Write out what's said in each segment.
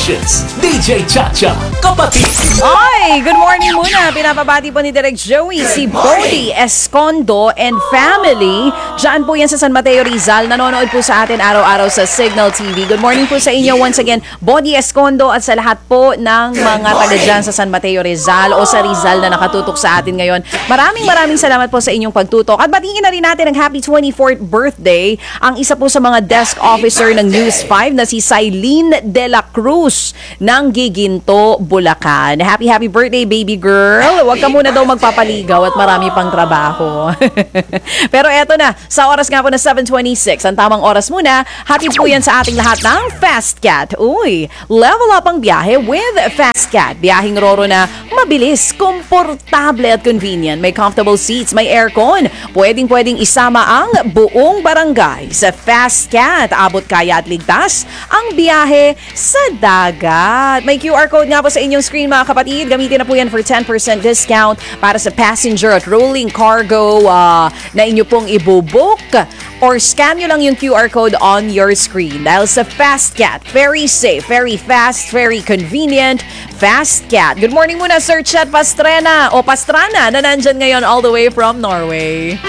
Congratulations, DJ Chacha, kapatid! Ay, good morning muna. Pinapabati po ni Direk Joey si Bodie Escondo and family. Diyan po yan sa San Mateo, Rizal. Nanonood po sa atin araw-araw sa Signal TV. Good morning po sa inyo once again, Bodie Escondo, at sa lahat po ng mga taga dyan sa San Mateo, Rizal o sa Rizal na nakatutok sa atin ngayon. Maraming salamat po sa inyong pagtutok. At batingin na rin natin ang happy 24th birthday ang isa po sa mga desk officer ng News 5 na si Cylene De La Cruz ng Giginto, Bulacan. Happy birthday, baby girl. Huwag ka muna daw magpapaligaw at marami pang trabaho. Pero eto na, sa oras nga po na 7:26, ang tamang oras muna, hatid po yan sa ating lahat ng Fast Cat. Uy, level up ang biyahe with Fast Cat. Biyaheng Roro na mabilis, komportable at convenient. May comfortable seats, may aircon. Pwedeng isama ang buong barangay. Sa Fast Cat, abot kaya at ligtas ang biyahe sa dagat. May QR code nga po sa inyong screen, mga kapatid. Gamitin na po yan for 10% discount para sa passenger at rolling cargo na inyo pong ibubook, or scan nyo lang yung QR code on your screen. Dahil sa Fast Cat, very safe, very fast, very convenient. Fast Cat. Good morning muna, Sir Chet Pastrana o Pastrana na nandyan ngayon all the way from Norway.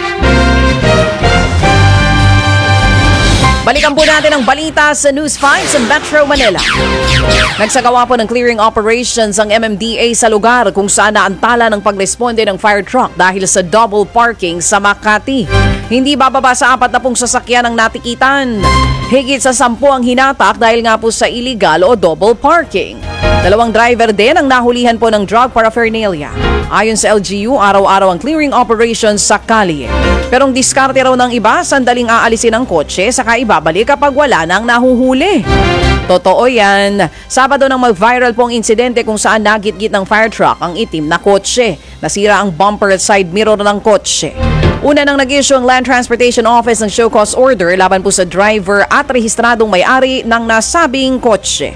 Balikan po natin ang balita sa News 5 sa Metro Manila. Nagsagawa po ng clearing operations ang MMDA sa lugar kung saan naantala ng pagresponde ng fire truck dahil sa double parking sa Makati. Hindi bababa sa 40 sasakyan ang natikitan. Higit sa 10 ang hinatak dahil nga po sa illegal o double parking. 2 driver din ang nahulihan po ng drug paraphernalia. Ayon sa LGU, araw-araw ang clearing operations sa kalye. Pero ang diskarte raw ng iba, sandaling aalisin ang kotse saka ibabalik kapag wala nang nahuhuli. Totoo yan. Sabado nang mag-viral po ang insidente kung saan nagitgit ng fire truck ang itim na kotse. Nasira ang bumper at side mirror ng kotse. Una nang nag-issue ang Land Transportation Office ng show cause order laban po sa driver at rehistradong may-ari ng nasabing kotse.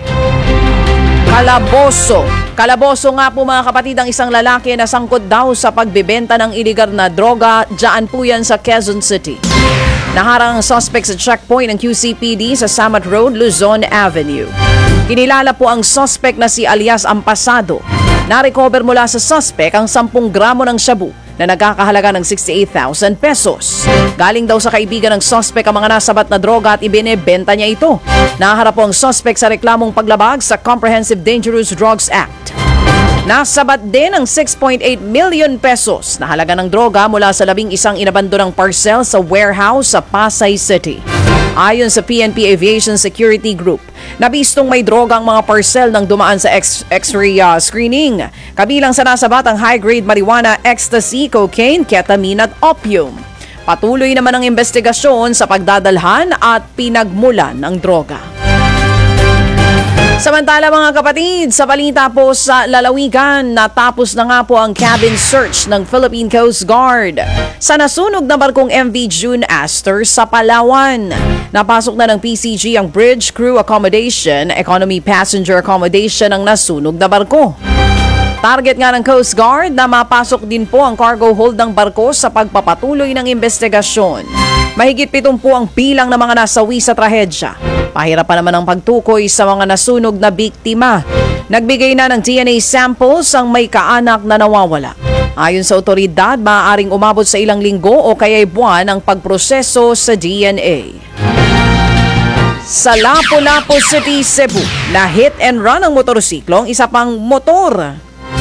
Kalaboso nga po, mga kapatid, ang isang lalaki na sangkot daw sa pagbebenta ng iligal na droga dyan po yan sa Quezon City. Naharang ang suspect sa checkpoint ng QCPD sa Samat Road, Luzon Avenue. Kinilala po ang suspect na si alias Ampasado. Na-recover mula sa suspect ang 10 gramo ng shabu na nagkakahalaga ng 68,000 pesos. Galing daw sa kaibigan ng suspect ang mga nasabat na droga at ibinebenta niya ito. Naharap po ang suspect sa reklamong paglabag sa Comprehensive Dangerous Drugs Act. Nasabat din ang 6.8 million pesos na halaga ng droga mula sa 11 inabandonang parcel sa warehouse sa Pasay City. Ayon sa PNP Aviation Security Group, nabistong may droga ang mga parcel nang dumaan sa X-ray screening. Kabilang sa nasabat ang high-grade marijuana, ecstasy, cocaine, ketamine at opium. Patuloy naman ang investigasyon sa pagdadalhan at pinagmulan ng droga. Samantala, mga kapatid, sa balita po sa lalawigan, natapos na nga po ang cabin search ng Philippine Coast Guard sa nasunog na barkong MV June Astor sa Palawan. Napasok na ng PCG ang Bridge Crew Accommodation, Economy Passenger Accommodation ng nasunog na barko. Target nga ng Coast Guard na mapasok din po ang cargo hold ng barko sa pagpapatuloy ng investigasyon. Mahigit 70 ang bilang ng mga nasawi sa trahedya. Pahirap pa naman ang pagtukoy sa mga nasunog na biktima. Nagbigay na ng DNA samples ang may kaanak na nawawala. Ayon sa otoridad, maaaring umabot sa ilang linggo o kaya'y buwan ang pagproseso sa DNA. Sa Lapu-Lapu City, Cebu, na hit and run ang motorsiklo ang isa pang motor.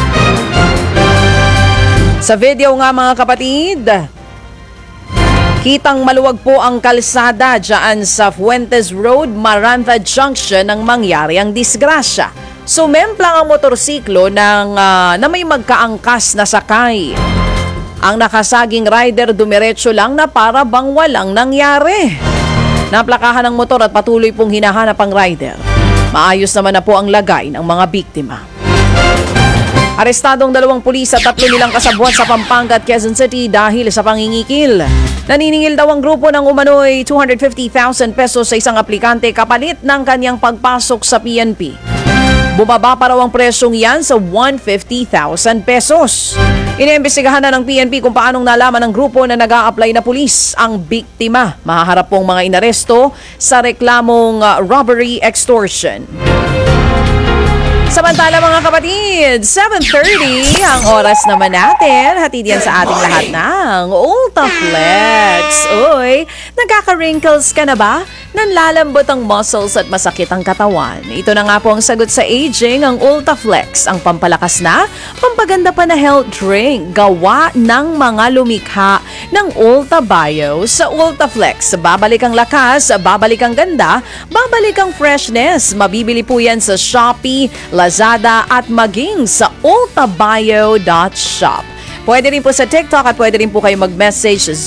Sa video nga, mga kapatid, kitang maluwag po ang kalsada dyan sa Fuentes Road, Marantha Junction nang mangyari ang disgrasya. Sumemplang ang motorsiklo na may magkaangkas na sakay. Ang nakasaging rider dumiretso lang na para bang walang nangyari. Naplakahan ang motor at patuloy pong hinahanap ang rider. Maayos naman na po ang lagay ng mga biktima. Arestadong 2 pulis at 3 nilang kasabwat sa Pampanga at Quezon City dahil sa pangingikil. Naniningil daw ang grupo ng umano'y 250,000 pesos sa isang aplikante kapalit ng kanyang pagpasok sa PNP. Bumaba pa raw ang presyong yan sa 150,000 pesos. Iniimbestigahan na ng PNP kung paanong nalaman ng grupo na nag-a-apply na pulis ang biktima. Mahaharap pong mga inaresto sa reklamong robbery extortion. Samantala mga kapatid, 7:30 ang oras naman natin. Hatid yan sa ating lahat ng Ultaflex. Uy, nagkaka-wrinkles ka na ba? Nanlalambot ang muscles at masakit ang katawan. Ito na nga po ang sagot sa aging, ang Ultaflex. Ang pampalakas na, pampaganda pa na health drink. Gawa ng mga lumikha ng Ultabio sa Ultaflex. Babalik ang lakas, babalik ang ganda, babalik ang freshness. Mabibili po yan sa Shopee, Lazada at maging sa ultabio.shop. Pwede rin po sa TikTok at pwede rin po kayo mag-message sa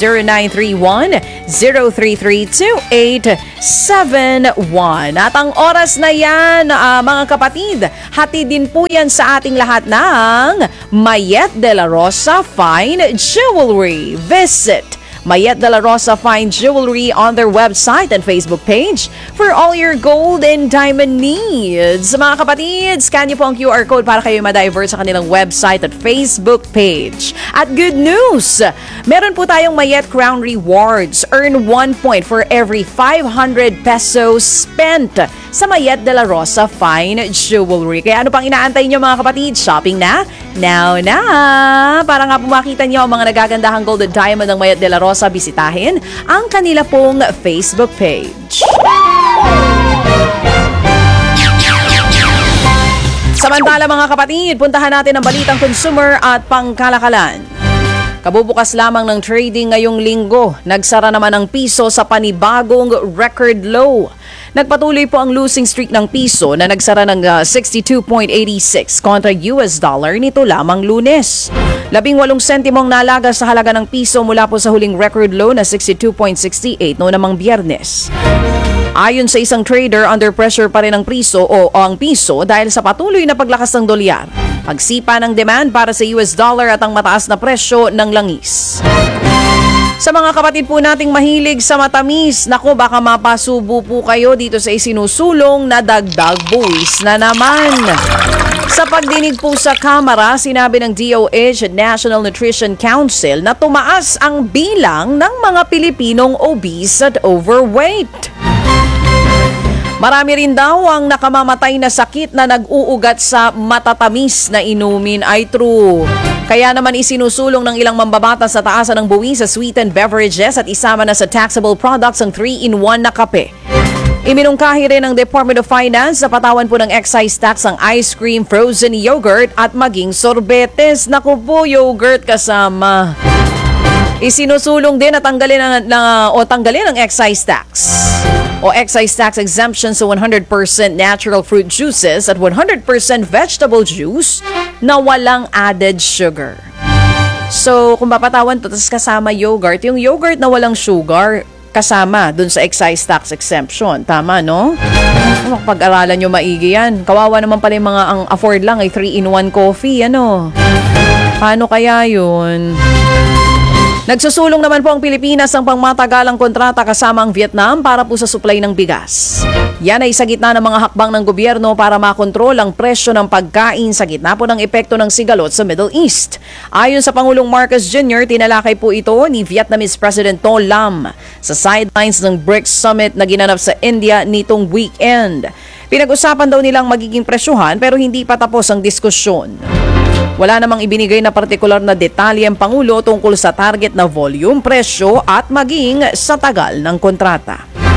0931-033-2871. At ang oras na yan, mga kapatid, hatid din po yan sa ating lahat ng Mayet de la Rosa Fine Jewelry. Visit Mayet de la Rosa Fine Jewelry on their website and Facebook page for all your gold and diamond needs. Mga kapatid, scan niyo po ang QR code para kayo ma-divert sa kanilang website at Facebook page. At good news! Meron po tayong Mayet Crown Rewards. Earn 1 point for every 500 pesos spent sa Mayet de la Rosa Fine Jewelry. Kaya ano pang inaantay niyo mga kapatid? Shopping na? Now na! Para nga po makita niyo ang mga nagagandahang gold and diamond ng Mayet de la Rosa, bisitahin ang kanila pong Facebook page. Samantala mga kapatid, puntahan natin ang balitang consumer at pangkalakalan. Kabubukas lamang ng trading ngayong linggo, nagsara naman ang piso sa panibagong record low. Nagpatuloy po ang losing streak ng piso na nagsara ng 62.86 kontra US dollar nito lamang Lunes. 18 sentimong nalaga sa halaga ng piso mula po sa huling record low na 62.68 noong namang Biyernes. Ayon sa isang trader, under pressure pa rin ang piso dahil sa patuloy na paglakas ng dolyar, pagsipa ng demand para sa US dollar at ang mataas na presyo ng langis. Sa mga kapatid po nating mahilig sa matamis, naku baka mapasubo po kayo dito sa isinusulong na dagdag buwis na naman. Sa pagdinig po sa Kamara, sinabi ng DOH at National Nutrition Council na tumaas ang bilang ng mga Pilipinong obese at overweight. Marami rin daw ang nakamamatay na sakit na nag-uugat sa matatamis na inumin ay true. Kaya naman isinusulong ng ilang mambabatas sa taasan ng buwis sa sweetened beverages at isama na sa taxable products ang 3-in-1 na kape. Iminungkahi rin ng Department of Finance sa patawan po ng excise tax ang ice cream, frozen yogurt at maging sorbetes. Naku po, yogurt kasama. Isinusulong din na tanggalin ang excise tax o excise tax exemption sa 100% natural fruit juices at 100% vegetable juice na walang added sugar. So, kung papatawan to, tapos kasama yogurt, yung yogurt na walang sugar, kasama dun sa excise tax exemption. Tama, no? Pag-aralan nyo maigi yan. Kawawa naman pala yung mga ang afford lang ay 3-in-1 coffee, ano? Paano kaya yun? Nagsusulong naman po ang Pilipinas ng pangmatagalang kontrata kasama ang Vietnam para po sa supply ng bigas. Yan ay sa gitna ng mga hakbang ng gobyerno para makontrol ang presyo ng pagkain sa gitna po ng epekto ng sigalot sa Middle East. Ayon sa Pangulong Marcos Jr., tinalakay po ito ni Vietnamese President To Lam sa sidelines ng BRICS Summit na ginanap sa India nitong weekend. Pinag-usapan daw nilang magiging presyuhan pero hindi pa tapos ang diskusyon. Wala namang ibinigay na partikular na detalye ang Pangulo tungkol sa target na volume, presyo at maging sa tagal ng kontrata.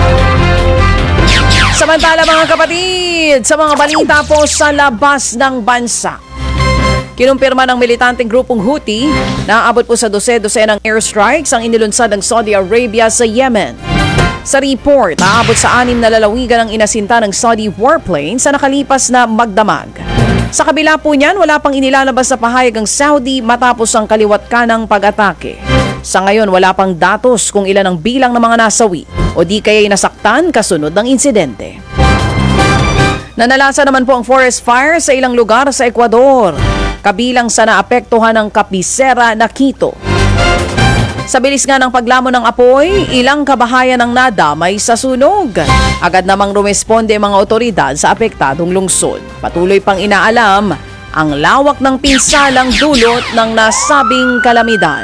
Samantala mga kapatid, sa mga balita po sa labas ng bansa. Kinumpirma ng militanteng grupong Houthi na aabot po sa 12 ng airstrikes ang inilunsad ng Saudi Arabia sa Yemen. Sa report, aabot sa 6 na lalawigan ang inasinta ng Saudi warplane sa nakalipas na magdamag. Sa kabila po niyan, wala pang inilalabas sa pahayag ang Saudi matapos ang kaliwat kanang pag-atake. Sa ngayon, wala pang datos kung ilan ang bilang ng mga nasawi o di kaya'y nasaktan kasunod ng insidente. Nanalasa naman po ang forest fire sa ilang lugar sa Ecuador, kabilang sa naapektuhan ng Capisera na Quito. Sa bilis nga ng paglamon ng apoy, ilang kabahayan ang nadamay sa sunog. Agad namang rumesponde mga otoridad sa apektadong lungsod. Patuloy pang inaalam ang lawak ng pinsalang dulot ng nasabing kalamidad.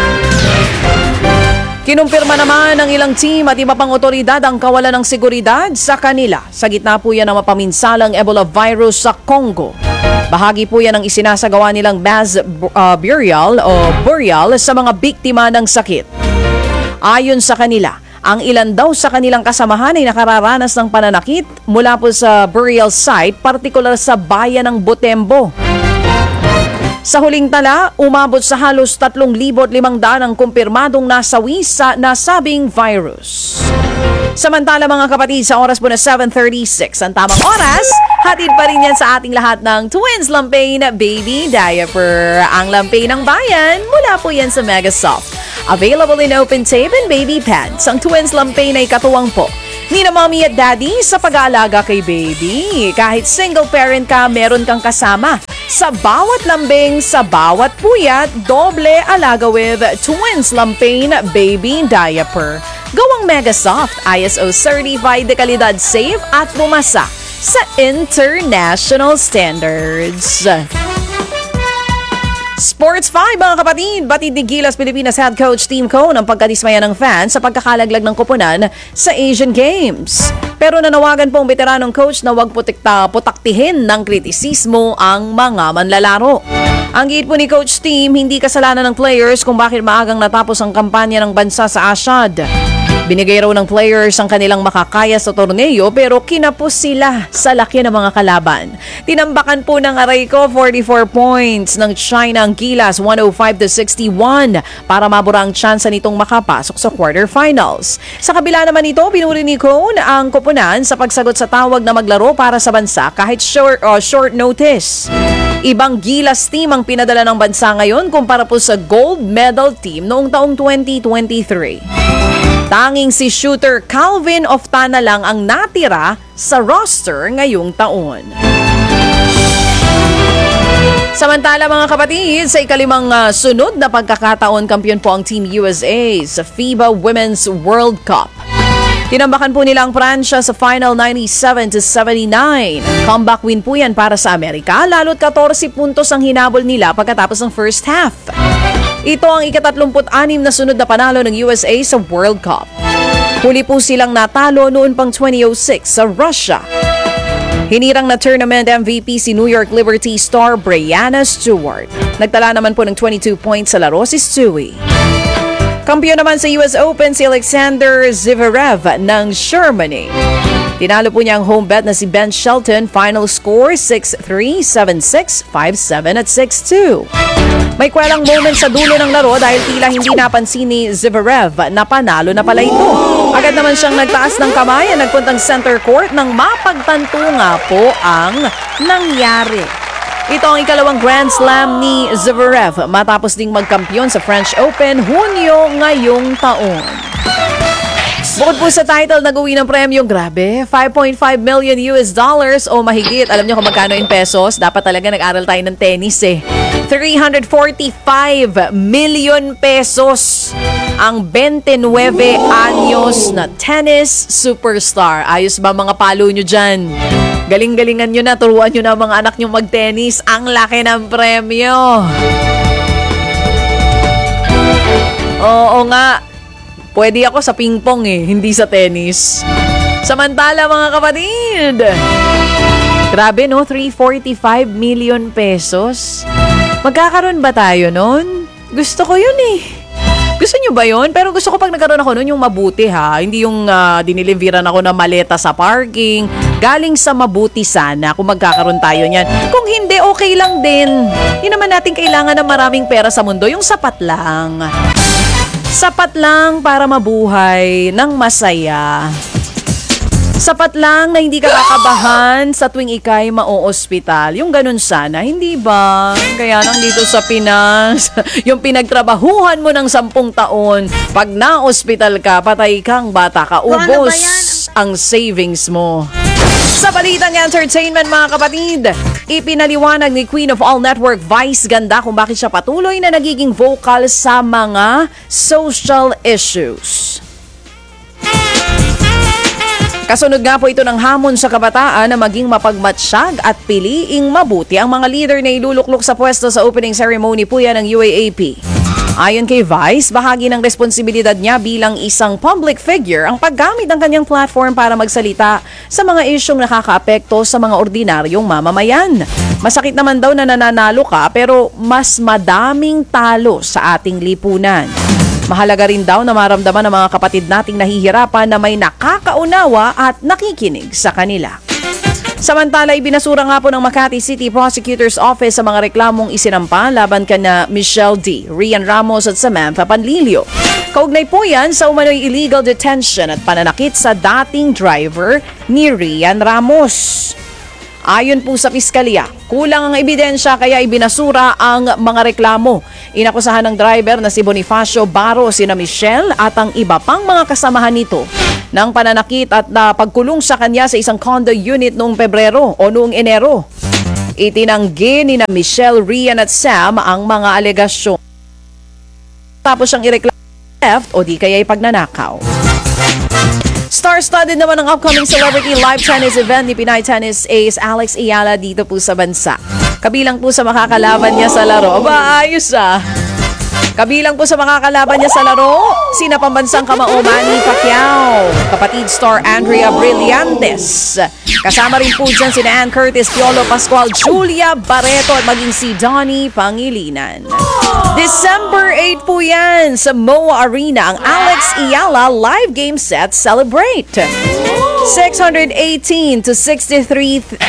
Kinumpirma naman ng ilang team at iba pang otoridad ang kawalan ng seguridad sa kanila. Sa gitna po yan ng mapaminsalang Ebola virus sa Congo. Bahagi po yan ng isinasagawa nilang mass burial sa mga biktima ng sakit. Ayon sa kanila, ang ilan daw sa kanilang kasamahan ay nakararanas ng pananakit mula po sa burial site, partikular sa bayan ng Butembo. Sa huling tala, umabot sa halos 3,500 ang kumpirmadong nasawi sa nasabing virus. Samantala mga kapatid, sa oras po na 7:36, ang tamang oras, hatid pa rin yan sa ating lahat ng Twins Lampain Baby Diaper. Ang Lampain ng bayan, mula po yan sa Megasoft. Available in open tape and baby pads. Ang Twins Lampain ay katuwang po ni na mommy at daddy sa pag-aalaga kay baby. Kahit single parent ka, meron kang kasama. Sa bawat lambing, sa bawat puyat, doble alaga with Twins Lampain Baby Diaper. Gawang Megasoft, ISO certified de kalidad, safe at bumasa sa international standards. Sports 5 mga kapatid, batid ni Gilas Pilipinas head coach Team Cone ang pagkadismaya ng fans sa pagkakalaglag ng koponan sa Asian Games. Pero nanawagan po ang veteranong coach na huwag putaktihin ng kritisismo ang mga manlalaro. Ang giit po ni Coach Team, hindi kasalanan ng players kung bakit maagang natapos ang kampanya ng bansa sa Asyad. Binigay raw ng players ang kanilang makakaya sa torneo pero kinapos sila sa laki ng mga kalaban. Tinambakan po ng Arayco 44 points ng China ang Gilas 105-61 para mabura ang tsansa nitong makapasok sa quarterfinals. Sa kabila naman ito, pinuri ni Cone ang koponan sa pagsagot sa tawag na maglaro para sa bansa kahit short notice. Ibang Gilas team ang pinadala ng bansa ngayon kumpara po sa gold medal team noong taong 2023. Tanging si shooter Calvin Oftana lang ang natira sa roster ngayong taon. Samantala mga kapatid, sa ikalimang sunod na pagkakataon, kampiyon po ang Team USA sa FIBA Women's World Cup. Tinambakan po nila ang Pransya sa final 97-79. Comeback win po yan para sa Amerika, lalo't 14 puntos ang hinabol nila pagkatapos ng first half. Ito ang ika-36 na sunod na panalo ng USA sa World Cup. Huli po silang natalo noon pang 2006 sa Russia. Hinirang na tournament MVP si New York Liberty star Breanna Stewart. Nagtala naman po ng 22 points sa laro si Stewie. Kampiyon naman sa US Open si Alexander Zverev ng Germany. Tinalo po niya ang home bet na si Ben Shelton. Final score 6-3, 7-6, 5-7 at 6-2. May kwelang moment sa dulo ng laro dahil tila hindi napansin ni Zverev na panalo na pala ito. Agad naman siyang nagtaas ng kamay at nagpuntang center court nang mapagtanto nga po ang nangyari. Ito ang ikalawang Grand Slam ni Zverev matapos ding magkampiyon sa French Open Hunyo ngayong taon. Bukod po sa title, nag-uwi ng premyo, grabe, $5.5 million o mahigit. Alam niyo kung magkano in pesos? Dapat talaga nag-aral tayo ng tennis 345 million pesos ang 29 anyos na tennis superstar. Ayos ba mga palo nyo dyan? Galing-galingan nyo na, turuan nyo na mga anak nyo mag-tennis. Ang laki ng premyo. Oo nga. Pwede ako sa ping-pong hindi sa tennis. Samantala mga kapatid, grabe no, 345 million pesos. Magkakaroon ba tayo nun? Gusto ko yun Gusto nyo ba yun? Pero gusto ko pag nagkaroon ako nun yung mabuti Hindi yung diniliveran ako na maleta sa parking. Galing sa mabuti sana kung magkakaroon tayo niyan. Kung hindi, okay lang din. Hindi naman natin kailangan ng maraming pera sa mundo. Yung sapat lang. Sapat lang para mabuhay ng masaya. Sapat lang na hindi ka kakabahan sa tuwing ika'y ma-ospital. Yung ganun sana, hindi ba? Kaya lang dito sa Pinas, yung pinagtrabahuhan mo ng 10 taon, pag na-ospital ka, patay kang bata ka, ubos ang savings mo. Sa balitang entertainment mga kapatid, ipinaliwanag ni Queen of All Network Vice Ganda kung bakit siya patuloy na nagiging vocal sa mga social issues. Kasunod nga po ito ng hamon sa kabataan na maging mapagmatsyag at piliing mabuti ang mga leader na iluluklok sa pwesto sa opening ceremony po yan ng UAAP. Ayon kay Vice, bahagi ng responsibilidad niya bilang isang public figure ang paggamit ng kanyang platform para magsalita sa mga isyong nakakaapekto sa mga ordinaryong mamamayan. Masakit naman daw na nananalo ka pero mas madaming talo sa ating lipunan. Mahalaga rin daw na maramdaman ng mga kapatid nating nahihirapan na may nakakaunawa at nakikinig sa kanila. Samantala, ibinasura nga po ng Makati City Prosecutor's Office sa mga reklamong isinampa laban kana Michelle D., Rian Ramos at Samantha Panlilio. Kaugnay po yan sa umano'y illegal detention at pananakit sa dating driver ni Rian Ramos. Ayon po sa piskalya, kulang ang ebidensya kaya ibinasura ang mga reklamo. Inakusahan ng driver na si Bonifacio Baro, sina Michelle at ang iba pang mga kasamahan nito ng pananakit at pagkulong sa kanya sa isang condo unit noong Pebrero o noong Enero. Itinanggi ni na Michelle, Rian at Sam ang mga alegasyon. Tapos siyang ireklamo theft o di kaya'y pagnanakaw. Star-studded naman ang upcoming celebrity live tennis event ni Pinay tennis ace Alex Ayala dito po sa bansa. Kabilang po sa makakalaban niya sa laro. Aba, ayos ah! Kabilang po sa makakalaban niya sa laro, sina pambansang kamao Manny Pacquiao, kapatid star Andrea Brillantes. Kasama rin po dyan sina Ann Curtis, Piolo Pascual, Julia Barreto at maging si Donnie Pangilinan. December 8 po yan sa MOA Arena ang Alex Ayala Live Game Set Celebrate. 618 to 63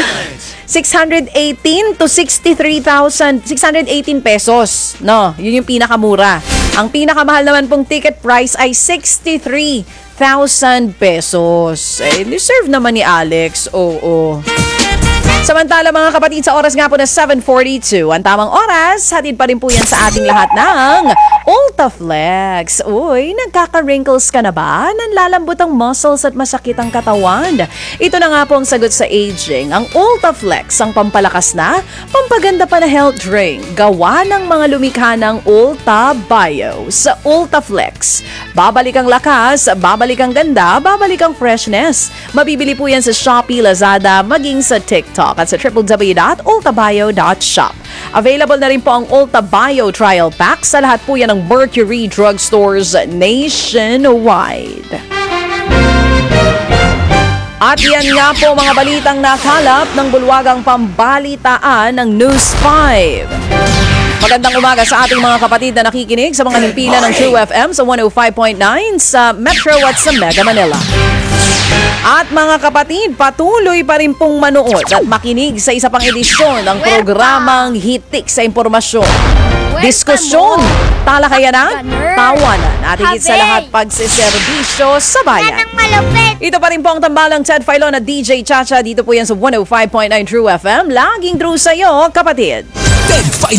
to 63,000 618 pesos. No, yun yung pinakamura. Ang pinakamahal naman pong ticket price ay 63,000 pesos. Eh, deserve naman ni Alex. Oo. Samantala mga kapatid, sa oras nga po na 7:42, ang tamang oras, hatid pa rin po yan sa ating lahat ng Ultaflex. Uy, nagkaka-wrinkles ka na ba? Nanlalambot ang muscles at masakit ang katawan? Ito na nga po ang sagot sa aging. Ang Ultaflex, ang pampalakas na, pampaganda pa na health drink. Gawa ng mga lumikha ng Ulta Bio. Sa Ultaflex, babalik ang lakas, babalik ang ganda, babalik ang freshness. Mabibili po yan sa Shopee, Lazada, maging sa TikTok at sa www.ultabio.shop. Available na rin po ang Ulta Bio Trial Pack sa lahat po yan ng Mercury Drugstores nationwide. At yan nga po mga balitang nakalap ng bulwagang pambalitaan ng News 5. Magandang umaga sa ating mga kapatid na nakikinig sa mga himpilan ng True FM sa 105.9 sa Metro at sa Mega Manila. At mga kapatid, patuloy pa rin pong manood at makinig sa isa pang edisyon ng programang Hitik sa Impormasyon. Diskusyon, talakayanan, tawanan at higit sa lahat pagsiservisyo sa bayan. Ito pa rin po ang tambalang Ted Filon at DJ Chacha. Dito po yan sa 105.9 True FM. Laging true sa'yo, kapatid. Ted Filon